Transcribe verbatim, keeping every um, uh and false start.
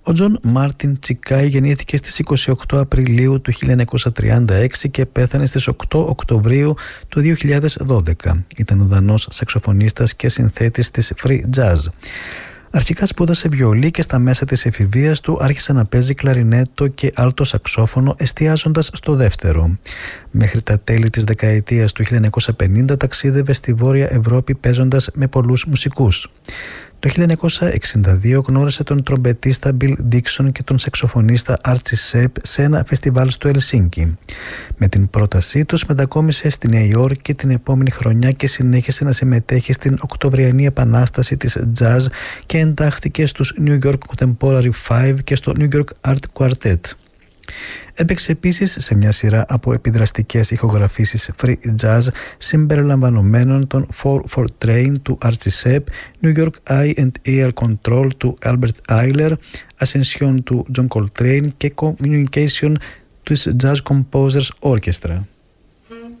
Ο Τζον Μάρτιν Τσικάι γεννήθηκε στις είκοσι οκτώ Απριλίου του χίλια εννιακόσια τριάντα έξι και πέθανε στις οκτώ Οκτωβρίου του δύο χιλιάδες δώδεκα. Ήταν Δανός σαξοφωνίστας και συνθέτης της free jazz. Αρχικά σπούδασε βιολί και στα μέσα της εφηβείας του άρχισε να παίζει κλαρινέτο και άλτο σαξόφωνο, εστιάζοντας στο δεύτερο. Μέχρι τα τέλη της δεκαετίας του χίλια εννιακόσια πενήντα ταξίδευε στη Βόρεια Ευρώπη παίζοντας με πολλούς μουσικούς. Το χίλια εννιακόσια εξήντα δύο γνώρισε τον τρομπετίστα Bill Dixon και τον σαξοφωνίστα Archie Shepp σε ένα φεστιβάλ στο Ελσίνκι. Με την πρότασή τους μετακόμισε στη Νέα Υόρκη την επόμενη χρονιά και συνέχισε να συμμετέχει στην Οκτωβριανή Επανάσταση της jazz και εντάχθηκε στους New York Contemporary Five και στο New York Art Quartet. Έπαιξε επίσης σε μια σειρά από επιδραστικές ηχογραφήσεις free jazz συμπεριλαμβανομένων των four four Train του Archie Shepp, New York Eye and Ear Control του Albert Ayler, Ascension του John Coltrane και Communication του Jazz Composers Orchestra.